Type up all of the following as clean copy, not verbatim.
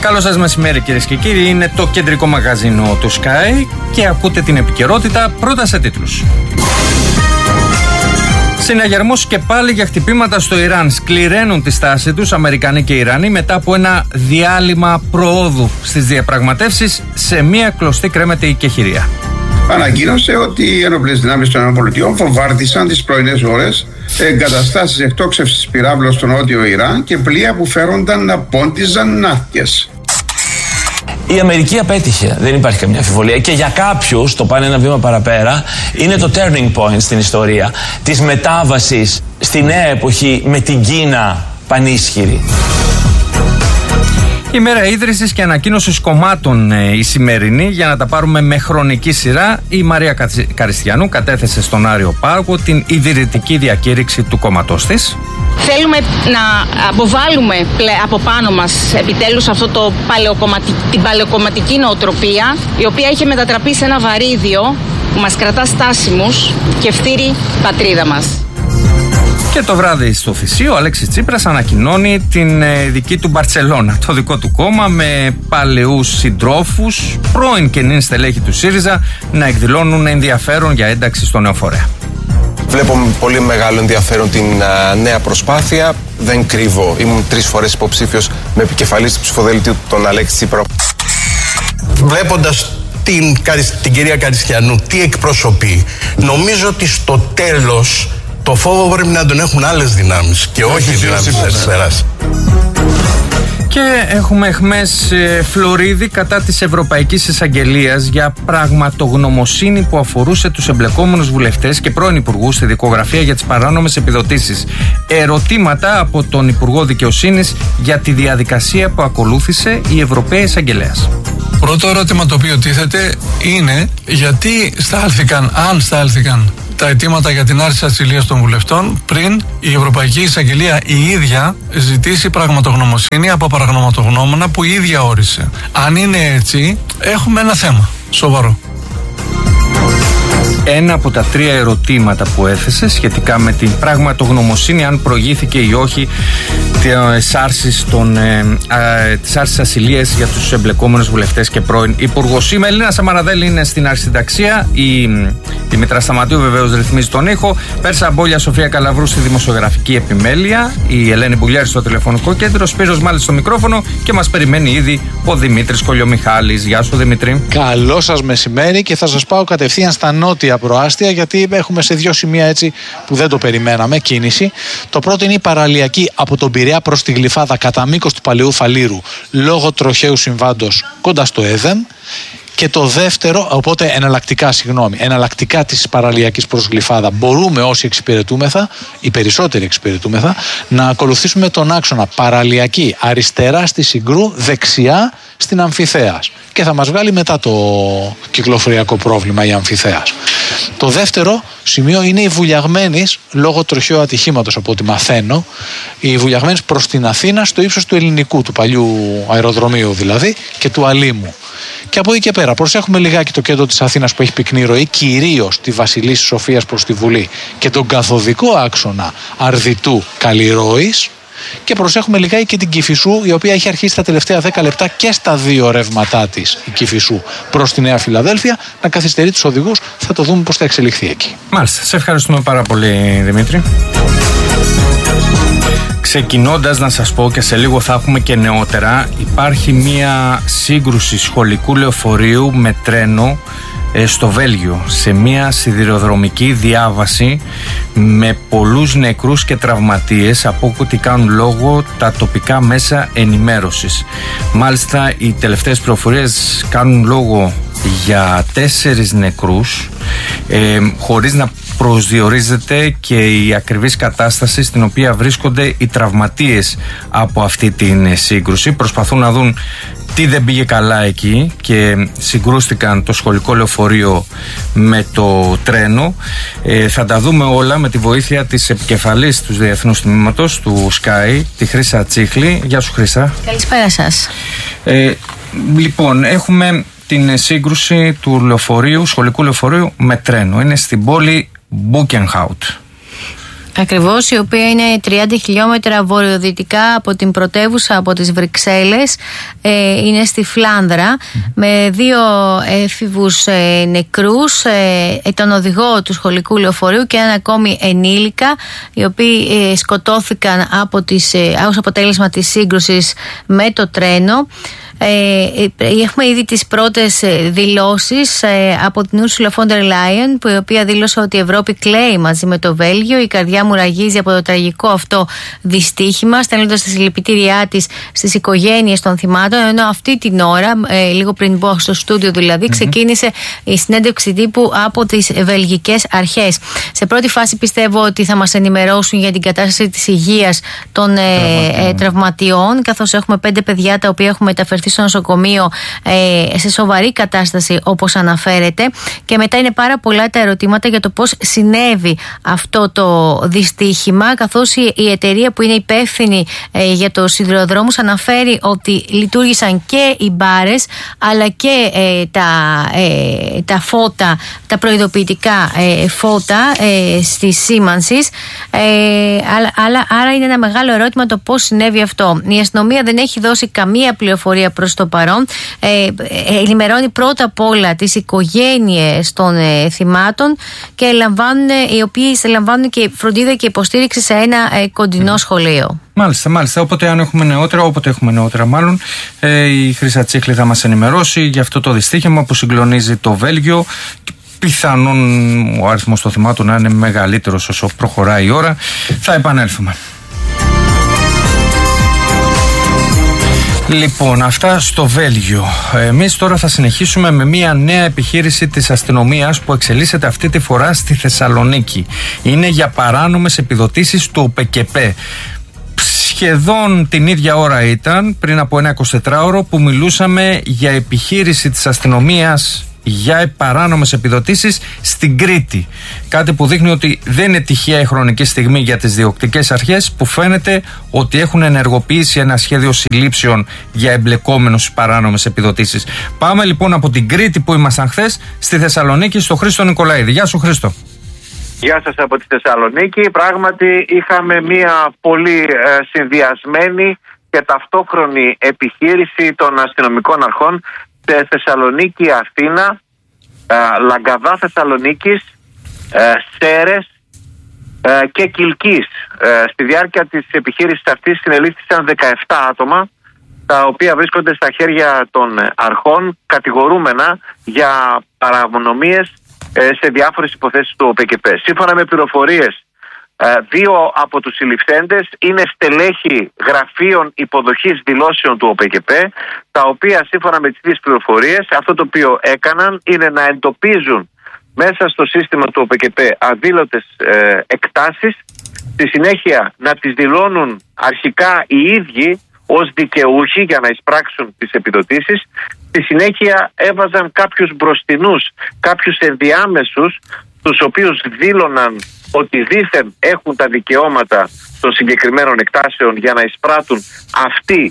Καλό σας μεσημέρι κυρίες και κύριοι, είναι το κεντρικό μαγαζίνο του Sky και ακούτε την επικαιρότητα πρώτα σε τίτλους. Συναγερμός και πάλι για χτυπήματα στο Ιράν. Σκληραίνουν τη στάση τους Αμερικανοί και Ιρανοί μετά από ένα διάλειμμα προόδου στις διαπραγματεύσεις. Σε μία κλωστή κρέμεται η κεχηρία. Ανακοίνωσε ότι οι ένοπλες δυνάμεις των ΗΠΑ φοβάρτισαν τις πρωινές ώρες εγκαταστάσεις εκτόξευσης πυράβλων στο νότιο Ιράν και πλοία που φέρονταν να πόντιζαν ναύτες. Η Αμερική απέτυχε, δεν υπάρχει καμιά αμφιβολία, και για κάποιους, το πάνε ένα βήμα παραπέρα, είναι το turning point στην ιστορία της μετάβασης στη νέα εποχή με την Κίνα πανίσχυρη. Η μέρα ίδρυσης και ανακοίνωσης κομμάτων η σημερινή, για να τα πάρουμε με χρονική σειρά. Η Μαρία Καριστιανού κατέθεσε στον Άριο Πάγο την ιδρυτική διακήρυξη του κόμματός της. Θέλουμε να αποβάλουμε από πάνω μας επιτέλους αυτό την παλαιοκομματική νοοτροπία, η οποία έχει μετατραπεί σε ένα βαρύδιο που μας κρατά στάσιμους και φτύρει πατρίδα μας. Και το βράδυ στο Θησίο, ο Αλέξης Τσίπρας ανακοινώνει την δική του Μπαρτσελώνα, το δικό του κόμμα, με παλαιούς συντρόφους, πρώην και νυν στελέχη του ΣΥΡΙΖΑ, να εκδηλώνουν ενδιαφέρον για ένταξη στο νέο φορέα. Βλέπω με πολύ μεγάλο ενδιαφέρον την νέα προσπάθεια. Δεν κρύβω, ήμουν 3 φορές υποψήφιος με επικεφαλής του ψηφοδελτίου τον Αλέξη Τσίπρα. Βλέποντας την κυρία Καριστιανού, τι εκπροσωπεί, νομίζω ότι στο τέλος το φόβο πρέπει να τον έχουν άλλες δυνάμεις και όχι οι δυνάμεις της αριστεράς. Και έχουμε εχμές Φλωρίδη κατά της Ευρωπαϊκής Εισαγγελίας για πραγματογνωμοσύνη που αφορούσε τους εμπλεκόμενους βουλευτές και πρώην υπουργούς στη δικογραφία για τις παράνομες επιδοτήσεις. Ερωτήματα από τον Υπουργό Δικαιοσύνης για τη διαδικασία που ακολούθησε η Ευρωπαία Εισαγγελέας. Πρώτο ερώτημα το οποίο τίθεται είναι γιατί αν στάλθηκαν τα αιτήματα για την άρση ασυλίας των βουλευτών πριν η Ευρωπαϊκή Εισαγγελία η ίδια ζητήσει πραγματογνωμοσύνη από παραγνωματογνώμονα που η ίδια όρισε. Αν είναι έτσι, έχουμε ένα θέμα σοβαρό. Ένα από τα 3 ερωτήματα που έθεσε σχετικά με την πραγματογνωμοσύνη, αν προηγήθηκε ή όχι της άρσης ασυλίας για τους εμπλεκόμενους βουλευτές και πρώην υπουργός. Η Μελίνα Σαμαραδέλη είναι στην αρχισυνταξία, η Δημήτρα Σταματίου βεβαίως ρυθμίζει τον ήχο, Πέρσα Μπόλια, Σοφία Καλαβρού στη δημοσιογραφική επιμέλεια, η Ελένη Μπουλιάρη στο τηλεφωνικό κέντρο, Σπύρος Μάλης στο μικρόφωνο και μας περιμένει ήδη ο Δημήτρης Κολιομιχάλης. Γεια σου Δημήτρη. Καλό σας μεσημέρι και θα σας πάω κατευθείαν στα νότια προάστια, γιατί έχουμε σε 2 σημεία έτσι που δεν το περιμέναμε κίνηση. Το πρώτο είναι η παραλιακή από τον Πειραιά προς τη Γλυφάδα κατά μήκος του Παλαιού Φαλήρου λόγω τροχαίου συμβάντος κοντά στο Έδεμ. Και το δεύτερο, οπότε εναλλακτικά της παραλιακής προς Γλυφάδα, μπορούμε όσοι εξυπηρετούμεθα, οι περισσότεροι εξυπηρετούμεθα, να ακολουθήσουμε τον άξονα παραλιακή αριστερά στη Συγκρού, δεξιά στην Αμφιθέας. Και θα μας βγάλει μετά το κυκλοφοριακό πρόβλημα η Αμφιθέας. Το δεύτερο σημείο είναι οι Βουλιαγμένης, λόγω τροχαίου ατυχήματος από ό,τι μαθαίνω, οι Βουλιαγμένης προς την Αθήνα στο ύψος του Ελληνικού, του παλιού αεροδρομίου δηλαδή, και του Αλήμου. Και από εκεί και πέρα προσέχουμε λιγάκι το κέντρο της Αθήνας που έχει πυκνή ροή, κυρίως τη Βασιλής Σοφίας προς τη Βουλή και τον καθοδικό άξονα Αρδιτού Καλλιρόης. Και προσέχουμε λιγάκι και την Κηφισού, η οποία έχει αρχίσει τα τελευταία 10 λεπτά και στα 2 ρεύματά της, η Κηφισού προς τη Νέα Φιλαδέλφια, να καθυστερεί τους οδηγούς. Θα το δούμε πώς θα εξελιχθεί εκεί. Μάλιστα, σε ευχαριστούμε πάρα πολύ Δημήτρη. Ξεκινώντας να σας πω, και σε λίγο θα έχουμε και νεότερα, υπάρχει μία σύγκρουση σχολικού λεωφορείου με τρένο στο Βέλγιο, σε μια σιδηροδρομική διάβαση με πολλούς νεκρούς και τραυματίες, από ό,τι κάνουν λόγο τα τοπικά μέσα ενημέρωσης. Μάλιστα οι τελευταίες πληροφορίες κάνουν λόγο για 4 νεκρούς, χωρίς να προσδιορίζεται και η ακριβής κατάσταση στην οποία βρίσκονται οι τραυματίες από αυτή την σύγκρουση. Προσπαθούν να δουν τι δεν πήγε καλά εκεί και συγκρούστηκαν το σχολικό λεωφορείο με το τρένο. Θα τα δούμε όλα με τη βοήθεια της επικεφαλής του Διεθνούς Τμήματος του Sky, τη Χρύσα Τσίχλη. Γεια σου Χρύσα. Καλησπέρα σας. Λοιπόν, έχουμε την σύγκρουση του λεωφορείου, σχολικού λεωφορείου με τρένο. Είναι στην πόλη Μπούκενχάουτ. Ακριβώς, η οποία είναι 30 χιλιόμετρα βορειοδυτικά από την πρωτεύουσα, από τις Βρυξέλλες. Είναι στη Φλάνδρα, με 2 έφηβους νεκρούς, τον οδηγό του σχολικού λεωφορείου και έναν ακόμη ενήλικα, οι οποίοι σκοτώθηκαν ως αποτέλεσμα της σύγκρουσης με το τρένο. Έχουμε ήδη τις πρώτες δηλώσεις από την Ursula von der Leyen, η οποία δήλωσε ότι η Ευρώπη κλαίει μαζί με το Βέλγιο. Η καρδιά μου ραγίζει από το τραγικό αυτό δυστύχημα, στέλνοντας τη συλληπιτήριά της στις οικογένειες των θυμάτων, ενώ αυτή την ώρα, λίγο πριν μπω στο στούντιο δηλαδή, ξεκίνησε η συνέντευξη τύπου από τις βελγικές αρχές. Σε πρώτη φάση πιστεύω ότι θα μας ενημερώσουν για την κατάσταση της υγείας των τραυματιών, καθώς έχουμε 5 παιδιά τα οποία έχουν μεταφερθεί στο νοσοκομείο σε σοβαρή κατάσταση, όπως αναφέρεται, και μετά είναι πάρα πολλά τα ερωτήματα για το πώς συνέβη αυτό το δυστύχημα, καθώς η εταιρεία που είναι υπεύθυνη για το σιδηροδρόμους αναφέρει ότι λειτουργήσαν και οι μπάρες αλλά και τα φώτα, τα προειδοποιητικά φώτα στη σήμανσης, άρα είναι ένα μεγάλο ερώτημα το πώς συνέβη αυτό. Η αστυνομία δεν έχει δώσει καμία πληροφορία προς το παρόν. Ενημερώνει πρώτα απ' όλα τις οικογένειες των θυμάτων, και οι οποίοι λαμβάνουν και φροντίδα και υποστήριξη σε ένα κοντινό σχολείο. Μάλιστα. Όποτε έχουμε νεότερα μάλλον, η Χρύσα Τσίχλη θα μας ενημερώσει για αυτό το δυστύχημα που συγκλονίζει το Βέλγιο. Πιθανόν ο αριθμός των θυμάτων να είναι μεγαλύτερος όσο προχωράει η ώρα. Θα επανέλθουμε. Λοιπόν, αυτά στο Βέλγιο. Εμείς τώρα θα συνεχίσουμε με μια νέα επιχείρηση της αστυνομίας που εξελίσσεται αυτή τη φορά στη Θεσσαλονίκη. Είναι για παράνομες επιδοτήσεις του ΟΠΕΚΕΠΕ. Σχεδόν την ίδια ώρα ήταν, πριν από ένα 24ωρο, που μιλούσαμε για επιχείρηση της αστυνομίας για παράνομες επιδοτήσεις στην Κρήτη. Κάτι που δείχνει ότι δεν είναι τυχαία η χρονική στιγμή για τις διοκτικές αρχές, που φαίνεται ότι έχουν ενεργοποιήσει ένα σχέδιο συλλήψεων για εμπλεκόμενους στις παράνομες επιδοτήσεις. Πάμε λοιπόν από την Κρήτη που ήμασταν χθες στη Θεσσαλονίκη, στο Χρήστο Νικολαίδη. Γεια σου, Χρήστο. Γεια σας από τη Θεσσαλονίκη. Πράγματι είχαμε μια πολύ συνδυασμένη και ταυτόχρονη επιχείρηση των αστυνομικών αρχών σε Θεσσαλονίκη, Αθήνα, Λαγκαδά Θεσσαλονίκης, Σέρες και Κιλκής. Στη διάρκεια της επιχείρησης αυτής συνελήφθησαν 17 άτομα, τα οποία βρίσκονται στα χέρια των αρχών, κατηγορούμενα για παρανομίες σε διάφορες υποθέσεις του ΟΠΕΚΕΠΕ. Σύμφωνα με πληροφορίες, 2 από τους συλληφθέντες είναι στελέχη γραφείων υποδοχής δηλώσεων του ΟΠΕΚΕΠΕ, τα οποία σύμφωνα με τις ίδιες πληροφορίες αυτό το οποίο έκαναν είναι να εντοπίζουν μέσα στο σύστημα του ΟΠΕΚΕΠΕ αδήλωτες εκτάσεις, στη συνέχεια να τις δηλώνουν αρχικά οι ίδιοι ως δικαιούχοι για να εισπράξουν τις επιδοτήσεις. Στη συνέχεια έβαζαν κάποιους μπροστινούς, κάποιους ενδιάμεσους, τους οποίους δήλωναν ότι δήθεν έχουν τα δικαιώματα των συγκεκριμένων εκτάσεων για να εισπράττουν αυτοί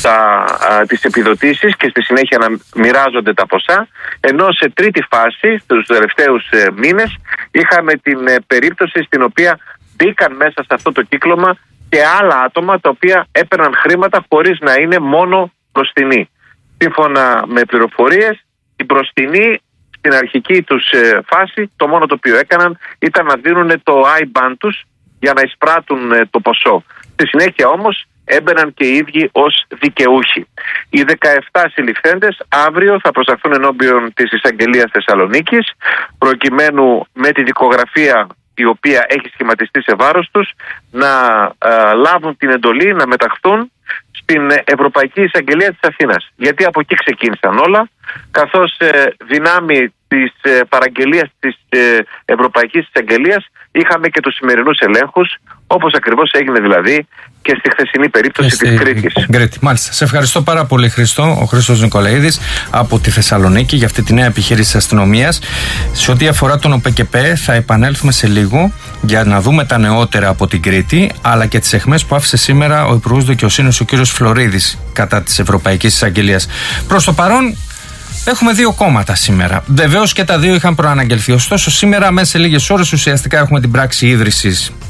τις επιδοτήσεις και στη συνέχεια να μοιράζονται τα ποσά, ενώ σε τρίτη φάση, στους τελευταίους μήνες, είχαμε την περίπτωση στην οποία μπήκαν μέσα σε αυτό το κύκλωμα και άλλα άτομα τα οποία έπαιρναν χρήματα χωρίς να είναι μόνο μπροστινοί. Σύμφωνα με πληροφορίες, οι μπροστινοί στην αρχική τους φάση το μόνο το οποίο έκαναν ήταν να δίνουν το IBAN τους για να εισπράττουν το ποσό. Στη συνέχεια όμως έμπαιναν και οι ίδιοι ως δικαιούχοι. Οι 17 συλληφθέντες αύριο θα προσταθούν ενώπιον της Εισαγγελίας Θεσσαλονίκης, προκειμένου με τη δικογραφία η οποία έχει σχηματιστεί σε βάρος τους να λάβουν την εντολή να μεταχθούν στην Ευρωπαϊκή Εισαγγελία της Αθήνας. Γιατί από εκεί ξεκίνησαν όλα, καθώς δυνάμει της παραγγελίας της Ευρωπαϊκής Εισαγγελίας είχαμε και τους σημερινούς ελέγχους, όπως ακριβώς έγινε δηλαδή και στη χθεσινή περίπτωση της Κρήτης. Μάλιστα. Σε ευχαριστώ πάρα πολύ, Χρήστο. Ο Χρήστος Νικολαίδης από τη Θεσσαλονίκη για αυτή τη νέα επιχείρηση της αστυνομίας. Σε ό,τι αφορά τον ΟΠΕΚΕΠΕ θα επανέλθουμε σε λίγο για να δούμε τα νεότερα από την Κρήτη, αλλά και τις αιχμές που άφησε σήμερα ο Υπουργός Δικαιοσύνης, ο κύριος Φλωρίδης, κατά της Ευρωπαϊκής Εισαγγελίας. Προς το παρόν έχουμε 2 κόμματα σήμερα. Βεβαίως και τα 2 είχαν προαναγγελθεί. Ωστόσο, σήμερα, μέσα σε λίγες ώρες, ουσιαστικά έχουμε την πράξη ίδρυσης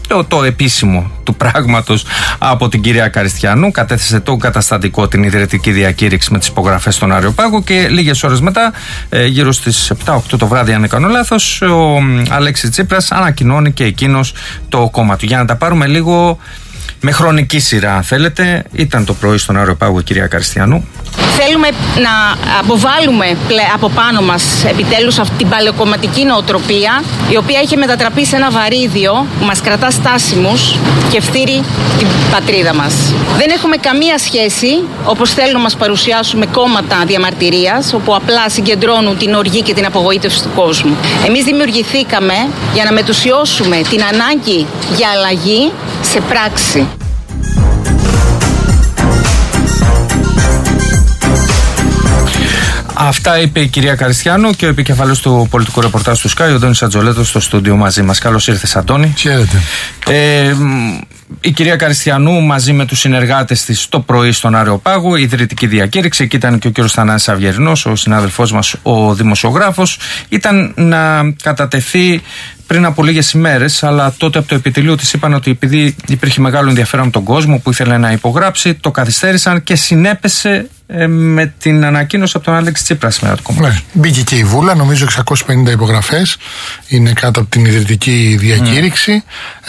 το επίσημο του πράγματος από την κυρία Καριστιανού. Κατέθεσε το καταστατικό, την ιδρυτική διακήρυξη με τις υπογραφές στον Αριοπάγο, και λίγες ώρες μετά, γύρω στις 7-8 το βράδυ, αν δεν κάνω λάθος, ο Αλέξης Τσίπρας ανακοινώνει και εκείνος το κόμμα του. Για να τα πάρουμε λίγο με χρονική σειρά, αν θέλετε, ήταν το πρωί στον Αριοπάγο η κυρία Καριστιανού. Θέλουμε να αποβάλουμε από πάνω μας επιτέλους αυτή την παλαιοκομματική νοοτροπία, η οποία είχε μετατραπεί σε ένα βαρύδιο που μας κρατά στάσιμους και φθείρει την πατρίδα μας. Δεν έχουμε καμία σχέση, όπως θέλουν να μας παρουσιάσουν, κόμματα διαμαρτυρίας, όπου απλά συγκεντρώνουν την οργή και την απογοήτευση του κόσμου. Εμείς δημιουργηθήκαμε για να μετουσιώσουμε την ανάγκη για αλλαγή σε πράξη. Αυτά είπε η κυρία Καριστιανού και ο επικεφαλής του πολιτικού ρεπορτάζ του Sky, ο Αντώνης Ατζολέτος, στο στούντιο μαζί μας. Καλώς ήρθες, Αντώνη. Χαίρετε. Η κυρία Καριστιανού μαζί με τους συνεργάτες της το πρωί στον Αριοπάγο, η ιδρυτική διακήρυξη. Εκεί ήταν και ο κύριος Θανάσης Αυγερινός, ο συνάδελφός μας, ο δημοσιογράφος. Ήταν να κατατεθεί πριν από λίγες ημέρες, αλλά τότε από το επιτελείο της είπαν ότι επειδή υπήρχε μεγάλο ενδιαφέρον από τον κόσμο που ήθελε να υπογράψει, το καθυστέρησαν και συνέπεσε με την ανακοίνωση από τον Αλέξη Τσίπρα σήμερα το κόμμα. Ναι, μπήκε και η Βούλα, νομίζω 650 υπογραφές είναι κάτω από την ιδρυτική διακήρυξη.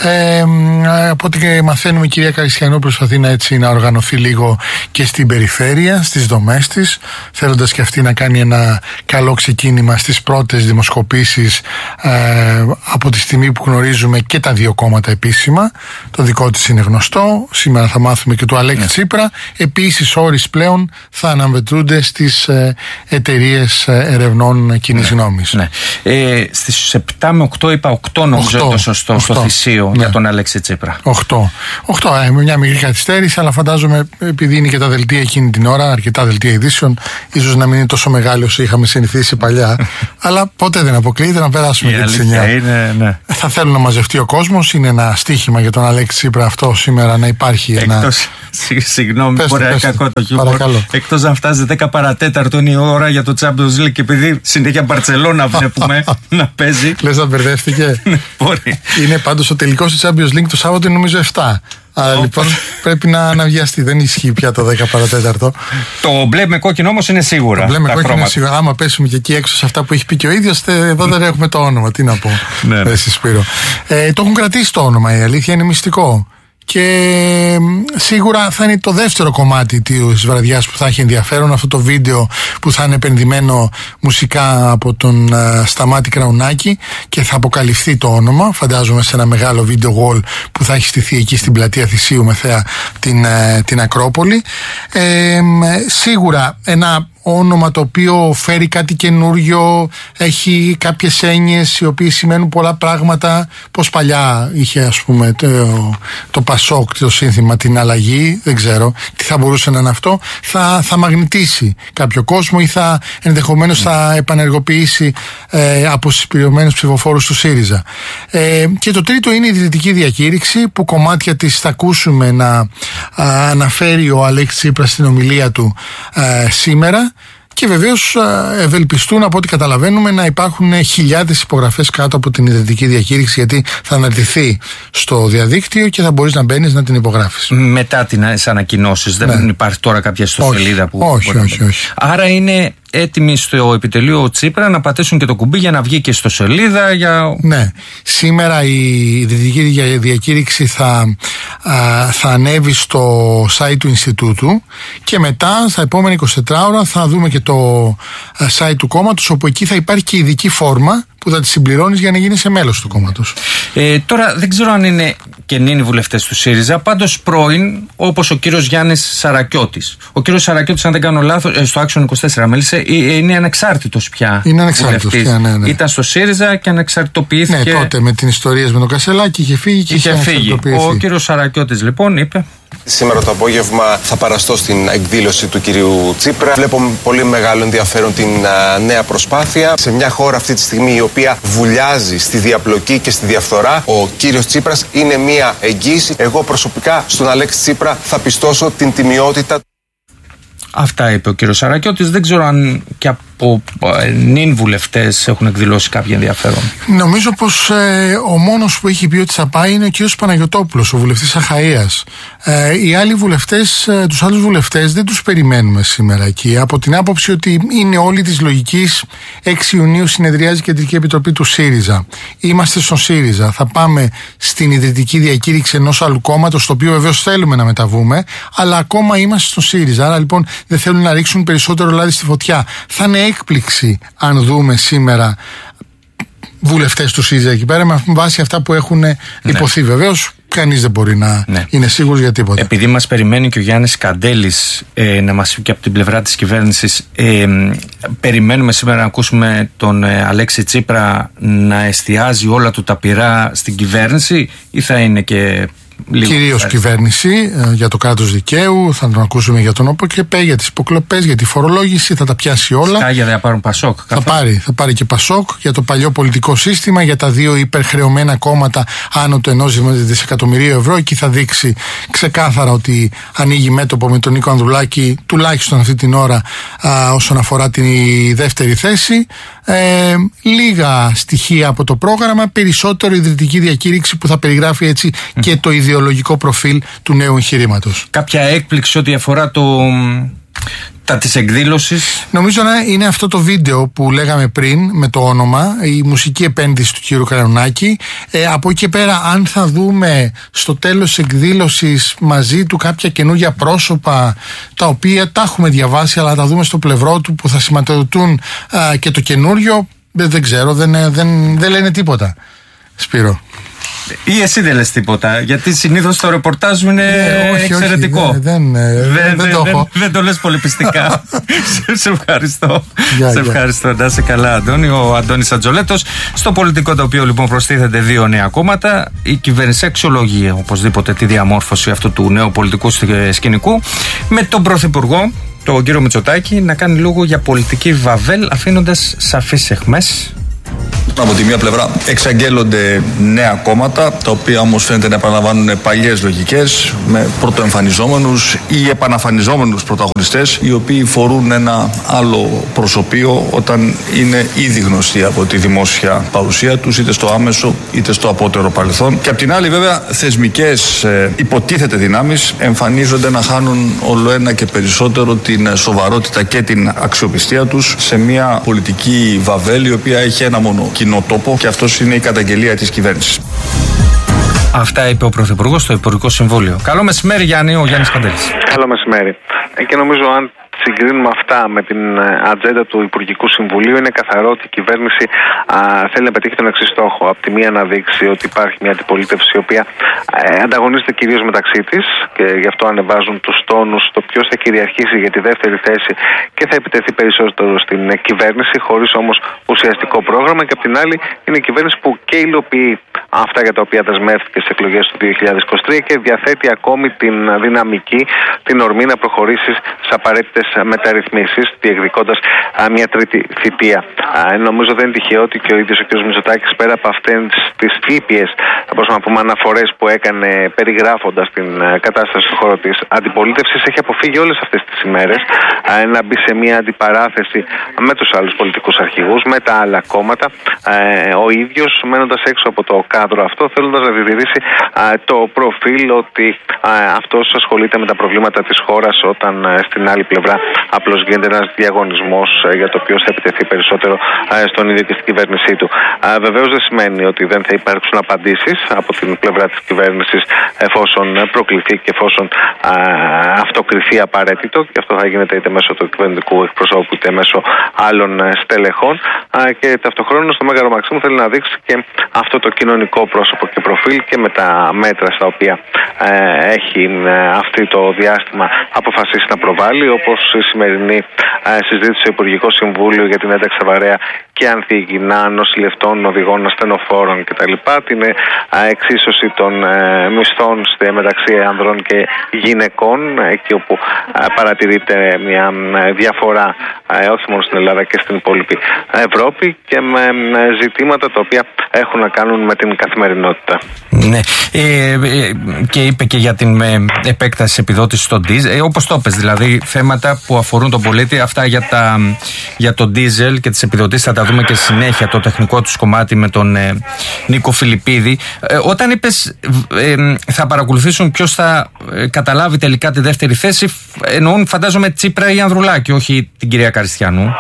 Από ό,τι μαθαίνουμε, η κυρία Καριστιανού προσπαθεί να οργανωθεί λίγο και στην περιφέρεια, στις δομές της, θέλοντας και αυτή να κάνει ένα καλό ξεκίνημα στις πρώτες δημοσκοπήσεις από τη στιγμή που γνωρίζουμε και τα δύο κόμματα επίσημα. Το δικό της είναι γνωστό. Σήμερα θα μάθουμε και του Αλέξη Τσίπρα. Επίσης, όρις πλέον θα αναμετρούνται στις εταιρείες ερευνών κοινής γνώμης. Ναι. Στις 7 με 8 είπα 8 νομίζω το σωστό στο θυσίο για τον Αλέξη Τσίπρα. 8 με μια μικρή καθυστέρηση, αλλά φαντάζομαι επειδή είναι και τα δελτία εκείνη την ώρα, αρκετά δελτία ειδήσεων, ίσως να μην είναι τόσο μεγάλο όσο είχαμε συνηθίσει παλιά. Αλλά ποτέ δεν αποκλείεται να περάσουμε και τις 9. Ναι. Θα θέλουν να μαζευτεί ο κόσμος. Είναι ένα στοίχημα για τον Αλέξη Τσίπρα αυτό σήμερα να υπάρχει. Συγγνώμη, μπορεί να είναι κακό το χιούμορ. Εκτός να φτάσει 10 παρατέταρτο είναι η ώρα για το Champions League, και επειδή συνέχεια Μπαρτσελώνα βλέπουμε να παίζει. Λες να μπερδεύτηκε. Μπορεί. Είναι πάντως ο τελικός του Champions League το Σάββατο, νομίζω 7. Άρα λοιπόν πρέπει να βιαστεί. Δεν ισχύει πια το 10 παρατέταρτο. Το μπλε με κόκκινο όμως είναι σίγουρα. Το μπλε με κόκκινο είναι σίγουρα. Άμα πέσουμε και εκεί έξω σε αυτά που έχει πει και ο ίδιος, εδώ δεν έχουμε το όνομα. Τι να πω. Εσύ, Σπύρο. Το έχουν κρατήσει το όνομα. Η αλήθεια είναι μυστικό. Και σίγουρα θα είναι το δεύτερο κομμάτι της βραδιάς που θα έχει ενδιαφέρον, αυτό το βίντεο που θα είναι επενδυμένο μουσικά από τον Σταμάτη Κραουνάκη και θα αποκαλυφθεί το όνομα, φαντάζομαι, σε ένα μεγάλο βίντεο wall που θα έχει στηθεί εκεί στην πλατεία Θησίου με θέα την Ακρόπολη. Σίγουρα ένα όνομα το οποίο φέρει κάτι καινούριο, έχει κάποιες έννοιες οι οποίες σημαίνουν πολλά πράγματα, πως παλιά είχε, ας πούμε, το Πασόκ, το σύνθημα την αλλαγή, δεν ξέρω τι θα μπορούσε να είναι αυτό, θα μαγνητήσει κάποιο κόσμο ή ενδεχομένως θα επανεργοποιήσει αποσυσπηρωμένους ψηφοφόρους του ΣΥΡΙΖΑ. Και το τρίτο είναι η ιδρυτική διακήρυξη που κομμάτια της θα ακούσουμε να αναφέρει ο Αλέξης Τσίπρας στην ομιλία του σήμερα. Και βεβαίως ευελπιστούν, από ό,τι καταλαβαίνουμε, να υπάρχουν χιλιάδες υπογραφές κάτω από την ιδρυτική διακήρυξη, γιατί θα αναρτηθεί στο διαδίκτυο και θα μπορείς να μπαίνεις να την υπογράφεις. Μετά τις ανακοινώσεις, δεν υπάρχει τώρα κάποια ιστοσελίδα που. Όχι. Άρα είναι έτοιμοι στο επιτελείο Τσίπρα να πατήσουν και το κουμπί για να βγει και στο σελίδα. Ναι. Σήμερα η ιδρυτική διακήρυξη θα ανέβει στο site του Ινστιτούτου και μετά στα επόμενα 24 ώρα θα δούμε και το site του κόμματος, όπου εκεί θα υπάρχει και ειδική φόρμα που θα τη συμπληρώνεις για να γίνεις μέλος του κόμματος. Τώρα δεν ξέρω αν είναι καινοί βουλευτές του ΣΥΡΙΖΑ, πάντως πρώην, όπως ο κύριος Γιάννης Σαρακιώτης. Ο κύριος Σαρακιώτης, αν δεν κάνω λάθος, στο Action 24 μίλησε, είναι ανεξάρτητος πια. Είναι ανεξάρτητος πια, ναι. Ήταν στο ΣΥΡΙΖΑ και ανεξαρτητοποιήθηκε. Ναι, τότε με την ιστορία με τον Κασελάκη είχε φύγει και είχε φύγει. Ο κύριος Σαρακιώτης λοιπόν είπε: σήμερα το απόγευμα θα παραστώ στην εκδήλωση του κυρίου Τσίπρα. Βλέπω πολύ μεγάλο ενδιαφέρον την νέα προσπάθεια. Σε μια χώρα αυτή τη στιγμή η οποία βουλιάζει στη διαπλοκή και στη διαφθορά, ο κύριος Τσίπρας είναι μια εγγύηση. Εγώ προσωπικά στον Αλέξη Τσίπρα θα πιστώσω την τιμιότητα. Αυτά είπε ο κύριος Σαρακιώτης. Δεν ξέρω αν και από από νυν βουλευτές έχουν εκδηλώσει κάποιο ενδιαφέρον? Νομίζω πως ο μόνος που έχει πει ότι θα πάει είναι ο κ. Παναγιωτόπουλος, ο βουλευτής Αχαΐας. Οι άλλοι βουλευτές, τους άλλους βουλευτές δεν τους περιμένουμε σήμερα εκεί, από την άποψη ότι είναι όλοι της λογικής. 6 Ιουνίου συνεδριάζει η Κεντρική Επιτροπή του ΣΥΡΙΖΑ. Είμαστε στον ΣΥΡΙΖΑ. Θα πάμε στην ιδρυτική διακήρυξη ενός άλλου κόμματος, το οποίο βεβαίως θέλουμε να μεταβούμε, αλλά ακόμα είμαστε στον ΣΥΡΙΖΑ. Άρα λοιπόν δεν θέλουν να ρίξουν περισσότερο λάδι στη φωτιά. Θα είναι έκπληξη αν δούμε σήμερα βουλευτές του ΣΥΡΙΖΑ εκεί πέρα, με βάση αυτά που έχουν υποθεί. Βεβαίως κανείς δεν μπορεί να είναι σίγουρος για τίποτα. Επειδή μας περιμένει και ο Γιάννης Καντέλης να μας πει και από την πλευρά της κυβέρνησης, περιμένουμε σήμερα να ακούσουμε τον Αλέξη Τσίπρα να εστιάζει όλα του τα πυρά στην κυβέρνηση, ή θα είναι και κυρίως κυβέρνηση για το κράτος δικαίου, θα τον ακούσουμε για τον ΟΠΟΚΕΠΕ, για τις υποκλοπές, για τη φορολόγηση, θα τα πιάσει όλα. Σκάγια δεν θα πάρουν Πασόκ. Θα πάρει και Πασόκ για το παλιό πολιτικό σύστημα, για τα 2 υπερχρεωμένα κόμματα άνω του 1 δισεκατομμυρίου ευρώ. Εκεί θα δείξει ξεκάθαρα ότι ανοίγει μέτωπο με τον Νίκο Ανδρουλάκη, τουλάχιστον αυτή την ώρα, όσον αφορά τη δεύτερη θέση. Λίγα στοιχεία από το πρόγραμμα, περισσότερο ιδρυτική διακήρυξη που θα περιγράφει έτσι και το ιδεολογικό προφίλ του νέου εγχειρήματος. Κάποια έκπληξη ό,τι αφορά της εκδήλωσης? Νομίζω να είναι αυτό το βίντεο που λέγαμε πριν με το όνομα, η μουσική επένδυση του κ. Καριονάκη. Από εκεί και πέρα, αν θα δούμε στο τέλος της εκδήλωσης μαζί του κάποια καινούργια πρόσωπα, τα οποία τα έχουμε διαβάσει, αλλά τα δούμε στο πλευρό του, που θα σηματοδοτούν και το καινούριο, δεν ξέρω, δεν λένε τίποτα. Σπύρο. Ή εσύ δεν λες τίποτα? Γιατί συνήθως το ρεπορτάζ μου είναι εξαιρετικό. Δεν το λες πολύ πιστικά. Σε ευχαριστώ. Σε ευχαριστώ. Να είσαι καλά, Αντώνη. Ο Αντώνης Ατζολέτος. Στο πολιτικό τοπίο λοιπόν προστίθενται 2 νέα κόμματα. Η κυβέρνηση αξιολογεί οπωσδήποτε τη διαμόρφωση αυτού του νέου πολιτικού σκηνικού, με τον Πρωθυπουργό, τον κύριο Μητσοτάκη, να κάνει λόγο για πολιτική βαβέλ, αφήνοντας σαφείς αιχμές. Από τη μία πλευρά εξαγγέλλονται νέα κόμματα, τα οποία όμως φαίνεται να επαναλαμβάνουν παλιές λογικές, με πρωτοεμφανιζόμενους ή επαναφανιζόμενους πρωταγωνιστές, οι οποίοι φορούν ένα άλλο προσωπείο όταν είναι ήδη γνωστοί από τη δημόσια παρουσία τους, είτε στο άμεσο είτε στο απότερο παρελθόν. Και απ' την άλλη, βέβαια, θεσμικές υποτίθεται δυνάμεις εμφανίζονται να χάνουν όλο ένα και περισσότερο την σοβαρότητα και την αξιοπιστία τους σε μια πολιτική βαβέλη, η οποία έχει ένα μόνο κοινό τόπο, και αυτός είναι η καταγγελία της κυβέρνησης. Αυτά είπε ο Πρωθυπουργός στο Υπουργικό Συμβούλιο. Καλό μεσημέρι, Γιάννη, ο Γιάννης Καντέλης. Καλό μεσημέρι. Και νομίζω, αν συγκρίνουμε αυτά με την ατζέντα του Υπουργικού Συμβουλίου, είναι καθαρό ότι η κυβέρνηση θέλει να πετύχει τον εξής στόχο. Από τη μία να δείξει ότι υπάρχει μια αντιπολίτευση η οποία ανταγωνίζεται κυρίως μεταξύ της, και γι' αυτό ανεβάζουν τους τόνους το ποιος θα κυριαρχήσει για τη δεύτερη θέση και θα επιτεθεί περισσότερο στην κυβέρνηση, χωρίς όμως ουσιαστικό πρόγραμμα. Και από την άλλη είναι η κυβέρνηση που και υλοποιεί αυτά για τα οποία δεσμεύτηκε στις εκλογές του 2023 και διαθέτει ακόμη την δυναμική, την ορμή να προχωρήσει στις απαραίτητες μεταρρυθμίσεις, διεκδικώντας μια τρίτη θητεία. Νομίζω δεν είναι τυχαίο ότι και ο ίδιος ο κ. Μητσοτάκης, πέρα από αυτές τις ήπιες, θα μπορούσαμε να πούμε, αναφορές που έκανε περιγράφοντας την κατάσταση στον χώρο της αντιπολίτευσης, έχει αποφύγει όλες αυτές τις ημέρες να μπει σε μια αντιπαράθεση με τους άλλους πολιτικούς αρχηγούς, με τα άλλα κόμματα. Ο ίδιος, μένοντας έξω από το κάδρο αυτό, θέλοντας να διατηρήσει το προφίλ ότι αυτός ασχολείται με τα προβλήματα της χώρας, όταν στην άλλη πλευρά απλώς γίνεται ένας διαγωνισμός για το ποιος θα επιτεθεί περισσότερο στον ίδιο και στην κυβέρνησή του. Βεβαίως δεν σημαίνει ότι δεν θα υπάρξουν απαντήσεις από την πλευρά της κυβέρνησης, εφόσον προκληθεί και εφόσον αυτό κριθεί απαραίτητο, και αυτό θα γίνεται είτε μέσω του κυβερνητικού εκπροσώπου είτε μέσω άλλων στελεχών. Και ταυτοχρόνως το Μέγαρο Μαξίμου θέλει να δείξει και αυτό το κοινωνικό πρόσωπο και προφίλ, και με τα μέτρα στα οποία έχει αυτή το διάστημα αποφασίσει να προβάλλει, όπως η σημερινή συζήτηση στο Υπουργικό Συμβούλιο για την ένταξη βαρέα και ανθυγιεινά νοσηλευτών, οδηγών, ασθενοφόρων κτλ. Την εξίσωση των μισθών μεταξύ ανδρών και γυναικών, εκεί όπου παρατηρείται μια διαφορά όχι μόνο στην Ελλάδα και στην υπόλοιπη Ευρώπη, και με ζητήματα τα οποία έχουν να κάνουν με την καθημερινότητα. Ναι, και είπε και για την επέκταση επιδότηση στον ντίζελ, όπως το είπες, δηλαδή θέματα που αφορούν τον πολίτη. Αυτά για τον ντίζελ και τις επιδοτήσεις θα τα δούμε και στη συνέχεια, το τεχνικό τους κομμάτι με τον Νίκο Φιλιππίδη. Όταν είπες θα παρακολουθήσουν ποιος θα καταλάβει τελικά τη δεύτερη θέση, εννοούν φαντάζομαι Τσίπρα ή Ανδρουλάκη, όχι την κυρία Καριστιανού.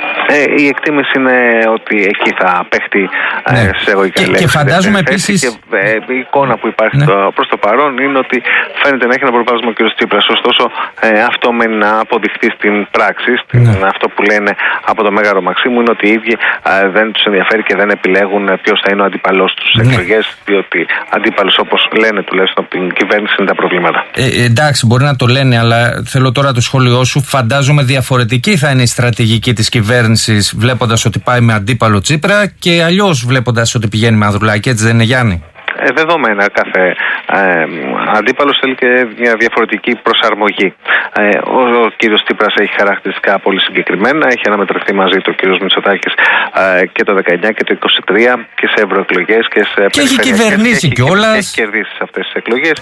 Η εκτίμηση είναι ότι εκεί θα παίχτει σε εγωγικά λέξη. Και φαντάζομαι επίσης. Η εικόνα που υπάρχει προς το παρόν είναι ότι φαίνεται να έχει ένα προβάδισμα ο κ. Τσίπρας. Ωστόσο, αυτό με να αποδειχθεί στην πράξη, αυτό που λένε από το Μέγαρο Μαξίμου, είναι ότι οι ίδιοι δεν τους ενδιαφέρει και δεν επιλέγουν ποιος θα είναι ο αντίπαλός τους στις εκλογές, διότι αντίπαλος, όπως λένε τουλάχιστον από την κυβέρνηση, είναι τα προβλήματα. Εντάξει, μπορεί να το λένε, αλλά θέλω τώρα το σχόλιο σου. Φαντάζομαι διαφορετική θα είναι η στρατηγική της κυβέρνησης, βλέποντας ότι πάει με αντίπαλο Τσίπρα, και αλλιώς βλέποντας ότι πηγαίνει με Ανδρουλάκη, έτσι δεν είναι, Γιάννη? Δεδομένα, κάθε αντίπαλος θέλει και μια διαφορετική προσαρμογή. Ο κύριος Τσίπρας έχει χαρακτηριστικά πολύ συγκεκριμένα. Έχει αναμετρηθεί μαζί του ο κύριος Μητσοτάκης και το 19 και το 23 και σε ευρωεκλογές και σε περιφερειακές. Και έχει κυβερνήσει κιόλας. Έχει κερδίσει σε αυτές τις εκλογές.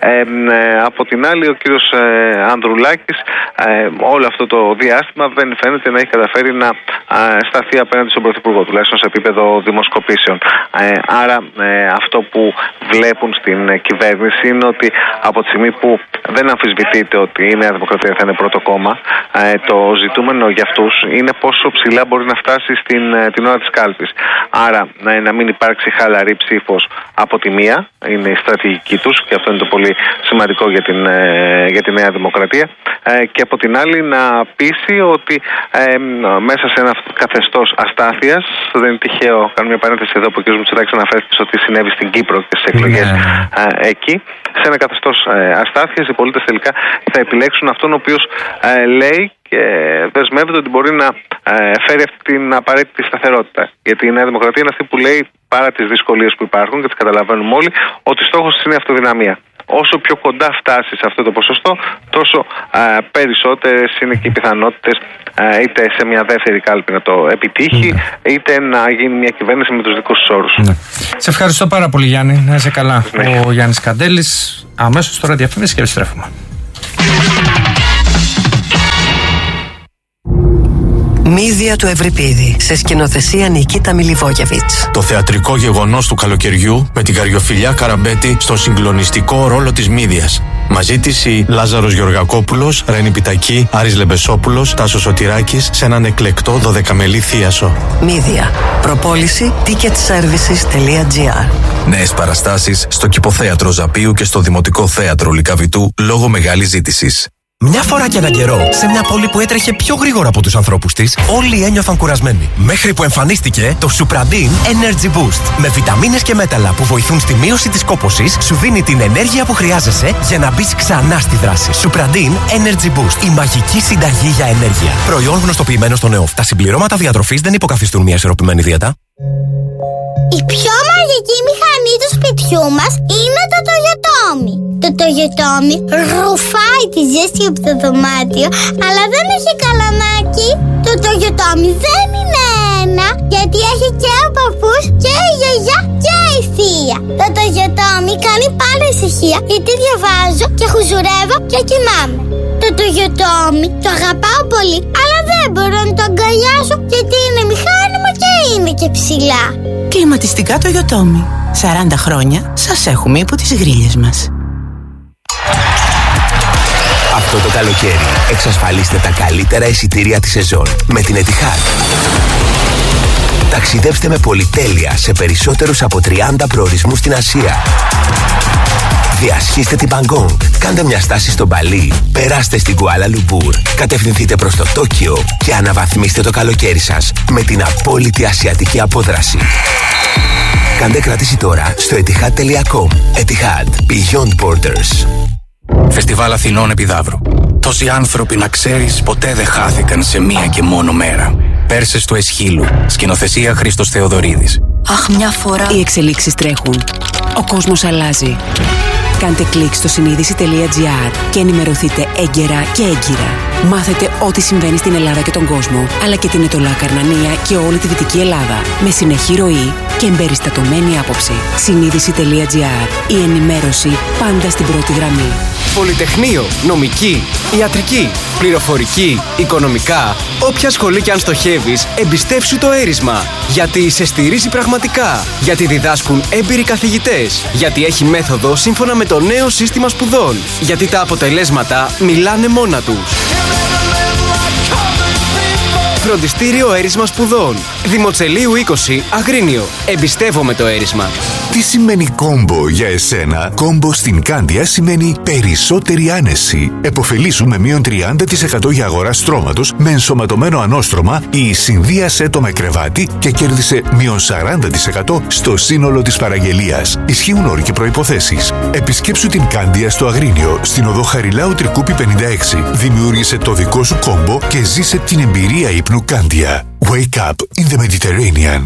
Από την άλλη, ο κύριος Ανδρουλάκης όλο αυτό το διάστημα δεν φαίνεται να έχει καταφέρει να σταθεί απέναντι στον Πρωθυπουργό, τουλάχιστον σε επίπεδο δημοσκοπήσεων. Άρα αυτό που βλέπουν στην κυβέρνηση είναι ότι από τη στιγμή που δεν αμφισβητείται ότι η Νέα Δημοκρατία θα είναι πρώτο κόμμα, το ζητούμενο για αυτούς είναι πόσο ψηλά μπορεί να φτάσει την ώρα της κάλπης. Άρα να μην υπάρξει χαλαρή ψήφος από τη μία, είναι η στρατηγική τους, και αυτό είναι το πολύ σημαντικό για τη Νέα Δημοκρατία, και από την άλλη να πείσει ότι μέσα σε ένα καθεστώς αστάθειας, δεν είναι τυχαίο, κάνω μια παρένθεση εδώ που ο κ. Μητσοτάκης αναφέρθηκε ότι συνέβη στην Κύπρο και στις εκλογές εκεί, σε ένα καθεστώς αστάθειας οι πολίτες τελικά θα επιλέξουν αυτόν ο οποίος λέει και δεσμεύεται ότι μπορεί να φέρει αυτή την απαραίτητη σταθερότητα. Γιατί η Νέα Δημοκρατία είναι αυτή που λέει, παρά τις δυσκολίες που υπάρχουν και τις καταλαβαίνουμε όλοι, ότι στόχος της είναι η αυτοδυναμία. Όσο πιο κοντά φτάσει σε αυτό το ποσοστό, τόσο περισσότερες είναι και οι πιθανότητες είτε σε μια δεύτερη κάλπη να το επιτύχει, είτε να γίνει μια κυβέρνηση με τους δικούς τους όρους. Σε ευχαριστώ πάρα πολύ, Γιάννη. Να είσαι καλά. Ο Γιάννης Καντέλης. Αμέσως τώρα διαφήμιση και επιστρέφουμε. Μύδια του Ευρυπίδη, σε σκηνοθεσία Νικίτα Μιλιβόγεβιτς. Το θεατρικό γεγονός του καλοκαιριού με την Καριοφιλιά Καραμπέτη στον συγκλονιστικό ρόλο της Μύδιας. Μαζί της η Λάζαρος Γεωργακόπουλος, Ρένη Πιτακή, Άρης Λεμπεσόπουλος, Τάσος Σωτηράκης σε έναν εκλεκτό 12μελή θίασο. Μύδια. Προπόληση ticketservices.gr. Νέες παραστάσεις στο Κηποθέατρο Ζαπίου και στο Δημοτικό Θέατρο Λυκαβητού λόγω μεγάλης ζήτησης. Μια φορά και έναν καιρό, σε μια πόλη που έτρεχε πιο γρήγορα από τους ανθρώπους της, όλοι ένιωθαν κουρασμένοι. Μέχρι που εμφανίστηκε το Supradin Energy Boost. Με βιταμίνες και μέταλλα που βοηθούν στη μείωση της κόπωσης, σου δίνει την ενέργεια που χρειάζεσαι για να μπεις ξανά στη δράση. Supradin Energy Boost. Η μαγική συνταγή για ενέργεια. Προϊόν γνωστοποιημένο στο ΝΕΟΦ. Τα συμπληρώματα διατροφής δεν υποκαθιστούν μια ισορροπημένη δίαιτα. Η πιο μαγική μηχανή του σπιτιού μας είναι το Toyotomi. Το Toyotomi ρουφάει τη ζέστη από το δωμάτιο, αλλά δεν έχει καλαμάκι. Το Toyotomi δεν είναι ένα, γιατί έχει και ο παππούς και η γιαγιά και η θεία. Το Toyotomi κάνει πάλι ησυχία, γιατί διαβάζω και χουζουρεύω και κοιμάμαι. Το Toyotomi το αγαπάω πολύ, αλλά δεν μπορώ να το αγκαλιάσω, γιατί είναι μηχάνημα και είναι και ψηλά. Κλιματιστικά Toyotomi. 40 χρόνια σας έχουμε υπό τις γρίλες μας. Αυτό το καλοκαίρι εξασφαλίστε τα καλύτερα εισιτήρια της σεζόν με την Etihad. Ταξιδέψτε με πολυτέλεια σε περισσότερους από 30 προορισμούς στην Ασία. Διασχίστε την Μπαγκόγκ, κάντε μια στάση στο Μπαλί, περάστε στην Κουάλα Λουμπούρ, κατευθυνθείτε προς το Τόκιο και αναβαθμίστε το καλοκαίρι σας με την απόλυτη ασιατική απόδραση. Κάντε κράτηση τώρα στο etihad.com. Etihad. Beyond Borders. Φεστιβάλ Αθηνών Επιδαύρου. Τόσοι άνθρωποι, να ξέρεις, ποτέ δεν χάθηκαν σε μία και μόνο μέρα. Πέρσες του Εσχύλου. Σκηνοθεσία Χρήστος Θεοδωρίδης. Αχ, μια φορά. Οι εξελίξεις τρέχουν. Ο κόσμος αλλάζει. Κάντε κλικ στο συνείδηση.gr και ενημερωθείτε έγκαιρα και έγκυρα. Μάθετε ό,τι συμβαίνει στην Ελλάδα και τον κόσμο, αλλά και την Αιτωλοακαρνανία και όλη τη Δυτική Ελλάδα. Με συνεχή ροή και εμπεριστατωμένη άποψη. Συνείδηση.gr. Η ενημέρωση πάντα στην πρώτη γραμμή. Πολυτεχνείο, νομική, ιατρική, πληροφορική, οικονομικά. Όποια σχολή κι αν στοχεύεις, εμπιστεύσου το έρισμα. Γιατί σε στηρίζει πραγματικά. Γιατί διδάσκουν έμπειροι καθηγητές. Γιατί έχει μέθοδο σύμφωνα με το νέο σύστημα σπουδών. Γιατί τα αποτελέσματα μιλάνε μόνα τους. Φροντιστήριο Έρισμα Σπουδών. Δημοτσελείου 20, Αγρίνιο. Εμπιστεύομαι το έρισμα. Τι σημαίνει κόμπο για εσένα? Κόμπο στην Κάνδια σημαίνει περισσότερη άνεση. Εποφελήσου με μείον 30% για αγορά στρώματος με ενσωματωμένο ανώστρωμα ή συνδύασέ το με κρεβάτι και κέρδισε μείον 40% στο σύνολο της παραγγελίας. Ισχύουν όροι και προϋποθέσεις. Επισκέψου την Κάνδια στο Αγρίνιο, στην οδό Χαριλάου Τρικούπη 56. Δημιούργησε το δικό σου κόμπο και ζήσε την εμπειρία ύπνου Κάνδια. Wake up in the Mediterranean.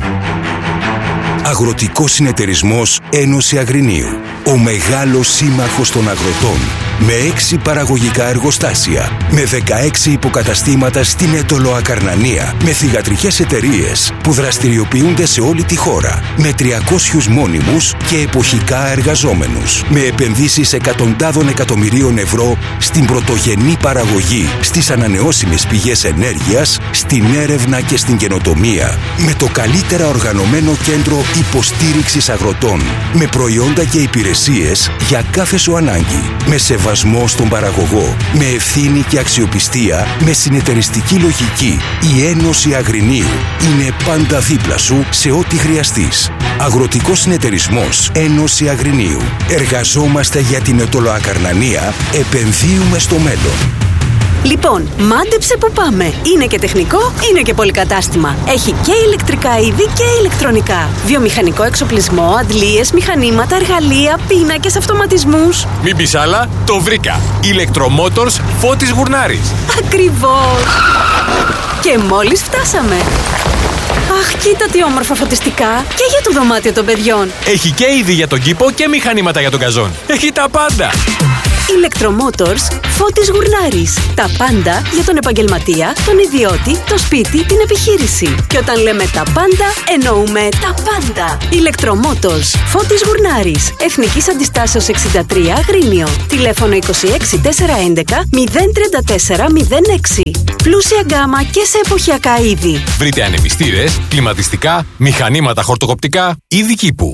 Αγροτικός Συνεταιρισμός Ένωση Αγρινίου. Ο μεγάλος σύμμαχος των αγροτών. Με 6 παραγωγικά εργοστάσια. Με 16 υποκαταστήματα στην Αιτωλοακαρνανία. Με θυγατρικές εταιρείες που δραστηριοποιούνται σε όλη τη χώρα. Με 300 μόνιμους και εποχικά εργαζόμενους. Με επενδύσεις εκατοντάδων εκατομμυρίων ευρώ στην πρωτογενή παραγωγή, στις ανανεώσιμες πηγές ενέργειας, στην έρευνα και στην καινοτομία. Με το καλύτερα οργανωμένο κέντρο υποστήριξης αγροτών. Με προϊόντα και υπηρεσίες για κάθε σου ανάγκη. Με σεβασμό στον παραγωγό. Με ευθύνη και αξιοπιστία. Με συνεταιριστική λογική. Η Ένωση Αγρινίου είναι πάντα δίπλα σου σε ό,τι χρειαστείς. Αγροτικός Συνεταιρισμός Ένωση Αγρινίου. Εργαζόμαστε για την Αιτωλοακαρνανία. Επενδύουμε στο μέλλον. Λοιπόν, μάντεψε που πάμε. Είναι και τεχνικό, είναι και πολυκατάστημα. Έχει και ηλεκτρικά είδη και ηλεκτρονικά. Βιομηχανικό εξοπλισμό, αντλίες, μηχανήματα, εργαλεία, πίνακες, αυτοματισμούς. Μην πεις άλλα, το βρήκα. Ηλεκτρομότορς Φώτης Γουρνάρης. Ακριβώς. Και μόλις φτάσαμε. Αχ, κοίτα τι όμορφα φωτιστικά. Και για το δωμάτιο των παιδιών. Έχει και είδη για τον κήπο και μηχανήματα για τον καζόν. Έχει τα πάντα. Ηλεκτρομότορς Φώτης Γουρνάρης. Τα πάντα για τον επαγγελματία, τον ιδιώτη, το σπίτι, την επιχείρηση. Και όταν λέμε τα πάντα, εννοούμε τα πάντα. Ηλεκτρομότορς Φώτης Γουρνάρης. Εθνικής Αντιστάσεως 63 Αγρίνιο. Τηλέφωνο 26 411 034 06. Πλούσια γκάμα και σε εποχιακά είδη. Βρείτε ανεμιστήρες, κλιματιστικά, μηχανήματα χορτοκοπτικά, είδη κήπου.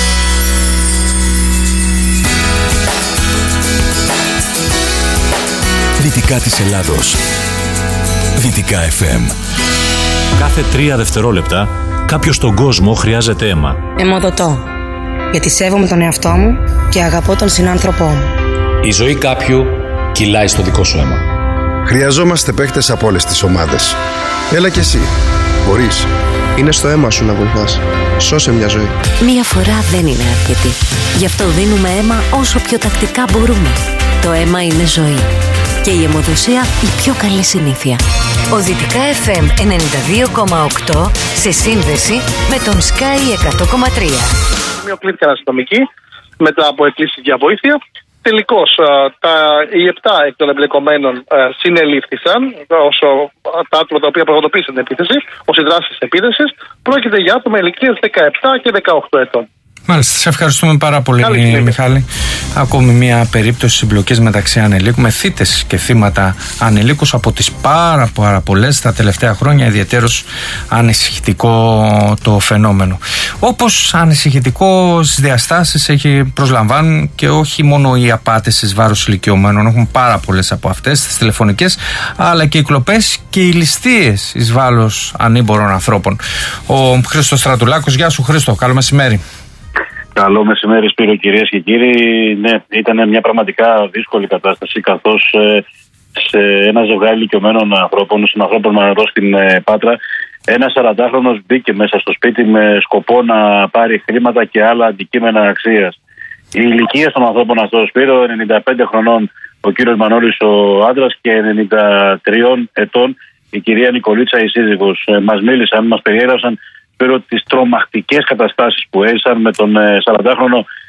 Δυτικά της Ελλάδος. Δυτικά FM. Κάθε 3 δευτερόλεπτα κάποιος στον κόσμο χρειάζεται αίμα. Αιμοδοτώ. Γιατί σέβομαι τον εαυτό μου και αγαπώ τον συνάνθρωπό μου. Η ζωή κάποιου κυλάει στο δικό σου αίμα. Χρειαζόμαστε παίκτες από όλες τις ομάδες. Έλα κι εσύ. Μπορείς. Είναι στο αίμα σου να βοηθάς. Σώσε μια ζωή. Μία φορά δεν είναι αρκετή. Γι' αυτό δίνουμε αίμα όσο πιο τακτικά μπορούμε. Το αίμα είναι ζωή. Και η αιμοδοσία η πιο καλή συνήθεια. Ο Δυτικά FM 92,8 σε σύνδεση με τον Sky 100,3. Μειοκλήθηκαν αστυνομικοί μετά από εκκλήσεις για βοήθεια. Τελικώς οι 7 εκ των εμπλεκομένων συνελήφθησαν όσο τα άτομα τα οποία πραγματοποίησαν την επίθεση, ως οι δράσεις της επίθεσης. Πρόκειται για άτομα ηλικίας 17 και 18 ετών. Μάλιστα, σε ευχαριστούμε πάρα πολύ, Μιχάλη. Ακόμη μια περίπτωση συμπλοκής μεταξύ ανηλίκων, με θύτες και θύματα ανηλίκους από τις πάρα πολλές τα τελευταία χρόνια. Ιδιαίτερος ανησυχητικό το φαινόμενο. Όπως ανησυχητικό στις διαστάσεις προσλαμβάνουν και όχι μόνο οι απάτες εις βάρος ηλικιωμένων, έχουν πάρα πολλές από αυτές τις τηλεφωνικές, αλλά και οι κλοπές και οι ληστείες εις βάρος ανήμπορων ανθρώπων. Ο Χρήστος Στρατουλάκος, γεια σου Χρήστο, καλό μεσημέρι. Καλό μεσημέρι Σπύρο, κυρίες και κύριοι. Ναι, ήταν μια πραγματικά δύσκολη κατάσταση, καθώς σε ένα ζευγάρι ηλικιωμένων ανθρώπων, στον ανθρώπων εδώ στην Πάτρα, ένας 40χρονος μπήκε μέσα στο σπίτι με σκοπό να πάρει χρήματα και άλλα αντικείμενα αξίας. Η ηλικία των ανθρώπων αυτών, Σπύρο, 95 χρονών ο κύριος Μανώλης ο άντρας και 93 ετών η κυρία Νικολίτσα η σύζυγος. Μας μίλησαν, μας περιέγραψαν τις τρομακτικές καταστάσεις που έζησαν με τον 40χρονο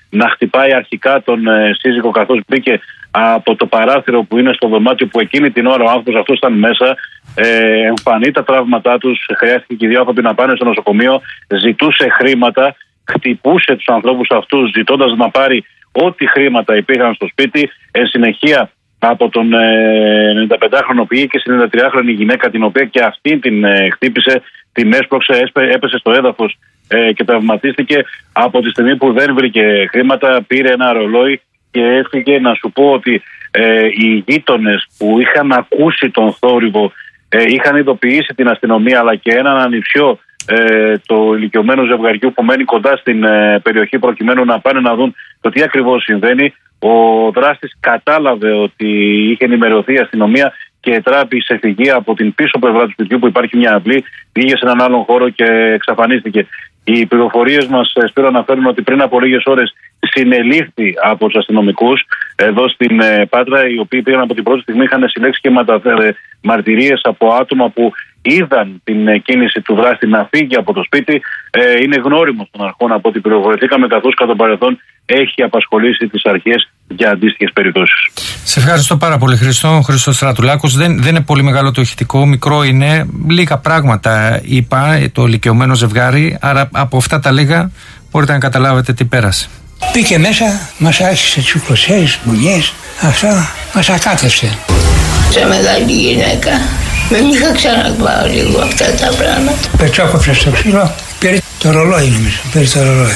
να χτυπάει αρχικά τον σύζυγο καθώς μπήκε από το παράθυρο που είναι στο δωμάτιο, που εκείνη την ώρα ο άνθρωπος αυτός ήταν μέσα. Εμφανεί τα τραύματά τους, χρειάστηκε και οι δύο άνθρωποι να πάνε στο νοσοκομείο, ζητούσε χρήματα, χτυπούσε τους ανθρώπους αυτούς ζητώντας να πάρει ό,τι χρήματα υπήρχαν στο σπίτι. Εν συνεχεία από τον 95χρονο πήγε και στην 93χρονη γυναίκα, την οποία και αυτή την χτύπησε, την έσπρωξε, έπεσε στο έδαφος και τραυματίστηκε. Από τη στιγμή που δεν βρήκε χρήματα, πήρε ένα ρολόι και έφυγε. Να σου πω ότι οι γείτονες που είχαν ακούσει τον θόρυβο είχαν ειδοποιήσει την αστυνομία, αλλά και έναν ανιψιό το ηλικιωμένο ζευγαριού που μένει κοντά στην περιοχή, προκειμένου να πάνε να δουν το τι ακριβώς συμβαίνει. Ο δράστης κατάλαβε ότι είχε ενημερωθεί η αστυνομία και τράπησε φυγή από την πίσω πλευρά του σπιτιού που υπάρχει μια αυλή, πήγε σε έναν άλλον χώρο και εξαφανίστηκε. Οι πληροφορίες μας, Σπύρο, αναφέρουν ότι πριν από λίγες ώρες συνελήφθη από τους αστυνομικούς εδώ στην Πάτρα, οι οποίοι πήγαν από την πρώτη στιγμή, είχαν συλλέξει και μαρτυρίες από άτομα που είδαν την κίνηση του δράστη να φύγει από το σπίτι. Είναι γνώριμο των αρχών από ό,τι πληροφορηθήκαμε, καθώς κατά το παρελθόν έχει απασχολήσει τις αρχές για αντίστοιχες περιπτώσεις. Σε ευχαριστώ πάρα πολύ, Χρήστος Στρατουλάκος. Δεν είναι πολύ μεγάλο το ηχητικό, μικρό είναι, λίγα πράγματα είπα το ηλικιωμένο ζευγάρι, άρα από αυτά τα λίγα μπορείτε να καταλάβετε τι πέρασε. Μπήκε μέσα, μας άρχισε τσουκλωσές, μπουνιές, αυτά μας ακάτευσε. Σε μεγάλη γυναίκα, δεν είχα ξαναπάω λίγο αυτά τα πράγματα. Πετσόκοψε στο ξύλο, πήρε το ρολόι νομίζω, πήρε το ρολόι.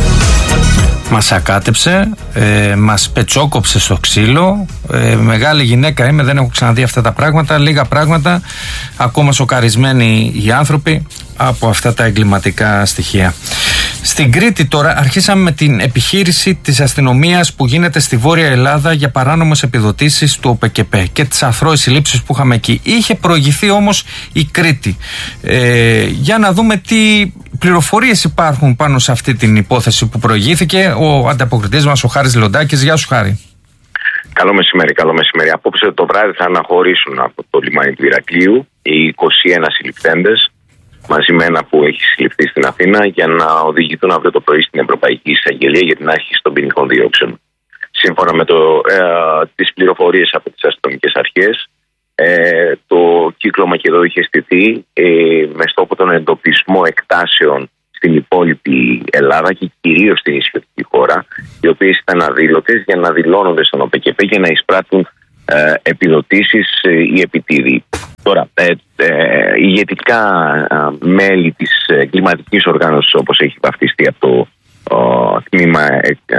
Μας ακάτεψε, μας πετσόκοψε στο ξύλο, μεγάλη γυναίκα είμαι, δεν έχω ξαναδεί αυτά τα πράγματα, λίγα πράγματα, ακόμα σοκαρισμένοι οι άνθρωποι από αυτά τα εγκληματικά στοιχεία. Στην Κρήτη τώρα αρχίσαμε με την επιχείρηση της αστυνομίας που γίνεται στη Βόρεια Ελλάδα για παράνομες επιδοτήσεις του ΟΠΕΚΕΠΕ και τις αθρώες συλλήψεις που είχαμε εκεί. Είχε προηγηθεί όμως η Κρήτη. Για να δούμε τι πληροφορίες υπάρχουν πάνω σε αυτή την υπόθεση που προηγήθηκε. Ο ανταποκριτής μας, ο Χάρης Λοντάκης. Γεια σου, Χάρη. Καλό μεσημέρι, καλό μεσημέρι. Απόψε το βράδυ θα αναχωρήσουν από το λιμάνι του Ηρακλείου οι 21 συλληφθέντες, μαζί με ένα που έχει συλληφθεί στην Αθήνα, για να οδηγηθούν αύριο το πρωί στην Ευρωπαϊκή Εισαγγελία για την άσκηση των ποινικών διώξεων. Σύμφωνα με τις πληροφορίες από τις αστυνομικές αρχές, το κύκλωμα και εδώ είχε στηθεί με στόχο τον εντοπισμό εκτάσεων στην υπόλοιπη Ελλάδα και κυρίως στην νησιωτική χώρα, οι οποίες ήταν αδήλωτες, για να δηλώνονται στον ΟΠΕΚΕΠΕ και να εισπράττουν επιδοτήσεις ή επιτίδη. Τώρα, ηγετικά μέλη της εγκληματικής οργάνωσης, όπως έχει βαφτιστεί από το τμήμα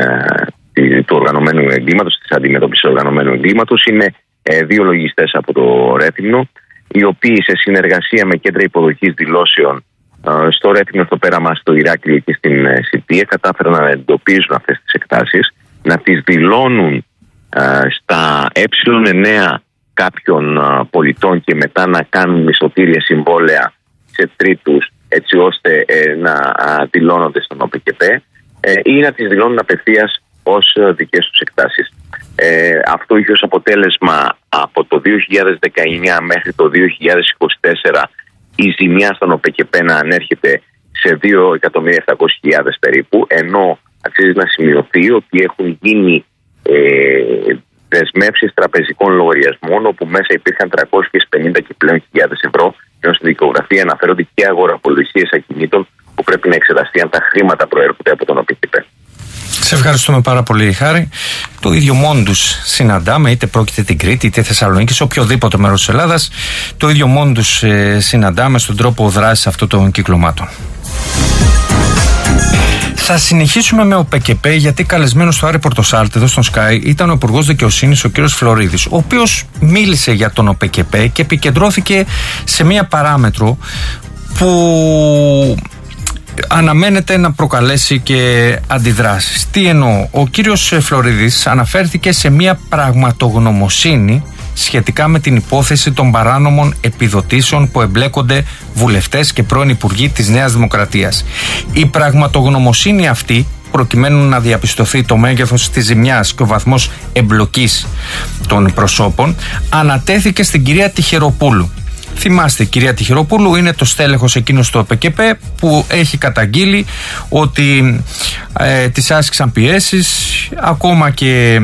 του οργανωμένου εγκλήματος, της αντιμετώπισης οργανωμένου εγκλήματος, είναι δύο λογιστές από το Ρέθυμνο, οι οποίοι σε συνεργασία με κέντρα υποδοχής δηλώσεων στο Ρέθυμνο, στο Πέραμα, στο Ηράκλειο και στην Σιτία, κατάφεραν να εντοπίζουν αυτές τις εκτάσεις, να τις δηλώνουν στα ε9 κάποιων πολιτών και μετά να κάνουν μισθωτήρια συμβόλαια σε τρίτους, έτσι ώστε να δηλώνονται στον ΟΠΕΚΕΠΕ ή να τις δηλώνουν απευθείας ως δικές τους εκτάσεις. Αυτό είχε ως αποτέλεσμα από το 2019 μέχρι το 2024 η ζημιά στον ΟΠΕΚΕΠΕ να ανέρχεται σε 2.700.000 περίπου, ενώ αξίζει να σημειωθεί ότι έχουν γίνει δεσμεύσεις τραπεζικών λογαριασμών, όπου μέσα υπήρχαν 350 και πλέον χιλιάδες ευρώ, ενώ στη δικογραφία αναφέρονται και αγοραπολισίες ακινήτων που πρέπει να εξεταστεί αν τα χρήματα προέρχονται από τον ΟΠΕΚΕΠΕ. Σε ευχαριστούμε πάρα πολύ, Χάρη. Το ίδιο μόντους συναντάμε, είτε πρόκειται την Κρήτη, είτε Θεσσαλονίκη, σε οποιοδήποτε μέρος της Ελλάδας. Το ίδιο μόντους συναντάμε στον τρόπο δράσης αυτών των κυκλωμάτων. Θα συνεχίσουμε με ΟΠΕΚΕΠΕ, γιατί καλεσμένος στο Άρη Πορτοσάλτη εδώ στον Sky ήταν ο Υπουργός Δικαιοσύνης, ο κύριος Φλωρίδης, ο οποίος μίλησε για τον ΟΠΕΚΕΠΕ και επικεντρώθηκε σε μία παράμετρο που αναμένεται να προκαλέσει και αντιδράσεις. Τι εννοώ? Ο κύριος Φλωρίδης αναφέρθηκε σε μία πραγματογνωμοσύνη σχετικά με την υπόθεση των παράνομων επιδοτήσεων που εμπλέκονται βουλευτές και πρώην υπουργοί της Νέας Δημοκρατίας. Η πραγματογνωμοσύνη αυτή, προκειμένου να διαπιστωθεί το μέγεθος της ζημιάς και ο βαθμός εμπλοκής των προσώπων, ανατέθηκε στην κυρία Τυχεροπούλου. Θυμάστε, η κυρία Τιχεροπούλου είναι το στέλεχος εκείνος του ΕΠΚΕΠΕ που έχει καταγγείλει ότι της άσκησαν πιέσεις, ακόμα και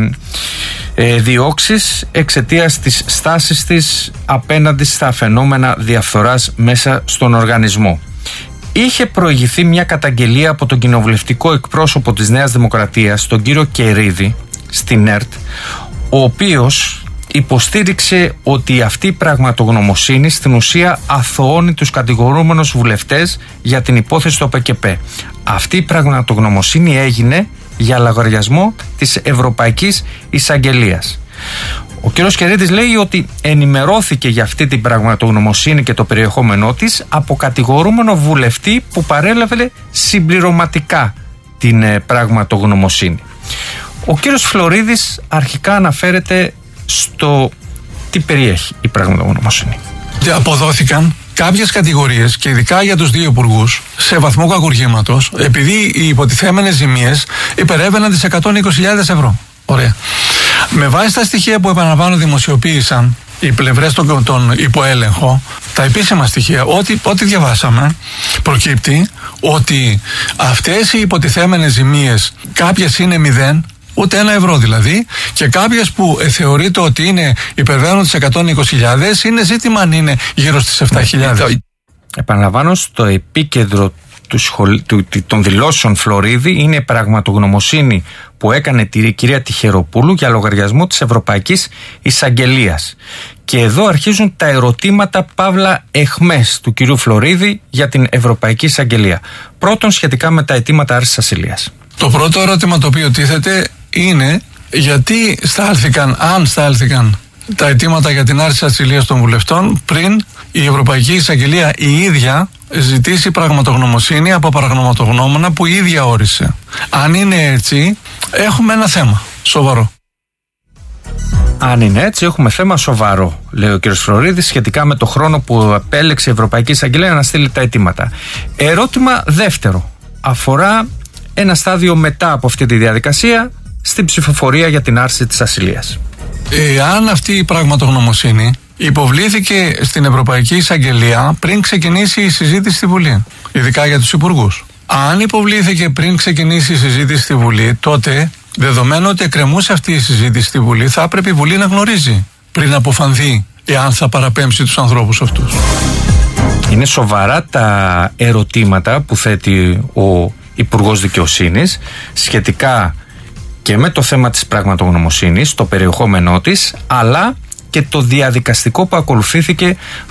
διώξεις εξαιτίας της στάσης της απέναντι στα φαινόμενα διαφθοράς μέσα στον οργανισμό. Είχε προηγηθεί μια καταγγελία από τον κοινοβουλευτικό εκπρόσωπο της Νέας Δημοκρατίας, τον κύριο Κερίδη, στην ΕΡΤ, ο οποίος υποστήριξε ότι αυτή η πραγματογνωμοσύνη στην ουσία αθωώνει τους κατηγορούμενους βουλευτές για την υπόθεση του ΟΠΚΠ. Αυτή η πραγματογνωμοσύνη έγινε για λογαριασμό της Ευρωπαϊκής Εισαγγελίας. Ο κ. Κερίδης λέει ότι ενημερώθηκε για αυτή την πραγματογνωμοσύνη και το περιεχόμενό της από κατηγορούμενο βουλευτή που παρέλαβε συμπληρωματικά την πραγματογνωμοσύνη. Ο κ. Φλωρίδης αρχικά αναφέρεται στο τι περιέχει η πραγματογνωμοσύνη. Αποδόθηκαν κάποιες κατηγορίες και ειδικά για τους δύο υπουργούς σε βαθμό κακουργήματος, επειδή οι υποτιθέμενες ζημίες υπερέβαιναν τις 120.000 ευρώ. Ωραία. Με βάση τα στοιχεία που επαναλαμβάνω δημοσιοποίησαν οι πλευρές των υποέλεγχο, τα επίσημα στοιχεία, ό,τι διαβάσαμε, προκύπτει ότι αυτές οι υποτιθέμενες ζημίες, κάποιες είναι 0, ούτε 1 ευρώ δηλαδή, και κάποιες που θεωρείται ότι υπερβαίνουν τις 120.000, είναι ζήτημα αν είναι γύρω στις 7.000. Επαναλαμβάνω, στο επίκεντρο των δηλώσεων Φλωρίδη είναι η πραγματογνωμοσύνη που έκανε τη κυρία Τιχεροπούλου για λογαριασμό της Ευρωπαϊκής Εισαγγελίας. Και εδώ αρχίζουν τα ερωτήματα παύλα εχμές του κυρίου Φλωρίδη για την Ευρωπαϊκή Εισαγγελία. Πρώτον, σχετικά με τα αιτήματα άρσης ασυλίας. Το πρώτο ερώτημα το οποίο τίθεται είναι γιατί αν στάλθηκαν τα αιτήματα για την άρση ασυλίας των βουλευτών πριν η Ευρωπαϊκή Εισαγγελία η ίδια ζητήσει πραγματογνωμοσύνη από παραγνωματογνώμονα που η ίδια όρισε. Αν είναι έτσι, έχουμε ένα θέμα σοβαρό. Αν είναι έτσι, έχουμε θέμα σοβαρό, λέει ο κ. Φλωρίδης, σχετικά με το χρόνο που επέλεξε η Ευρωπαϊκή Εισαγγελία να στείλει τα αιτήματα. Ερώτημα δεύτερο αφορά ένα στάδιο μετά από αυτή τη διαδικασία, στην ψηφοφορία για την άρση της ασυλίας. Αν αυτή η πραγματογνωμοσύνη υποβλήθηκε στην Ευρωπαϊκή Εισαγγελία πριν ξεκινήσει η συζήτηση στη Βουλή, ειδικά για τους υπουργούς. Αν υποβλήθηκε πριν ξεκινήσει η συζήτηση στη Βουλή, τότε, δεδομένου ότι εκκρεμούσε αυτή η συζήτηση στη Βουλή, θα έπρεπε η Βουλή να γνωρίζει πριν αποφανθεί εάν θα παραπέμψει τους ανθρώπους αυτούς. Είναι σοβαρά τα ερωτήματα που θέτει ο Υπουργός Δικαιοσύνης σχετικά και με το θέμα της πραγματογνωμοσύνης, το περιεχόμενό της, αλλά και το διαδικαστικό που ακολουθήθηκε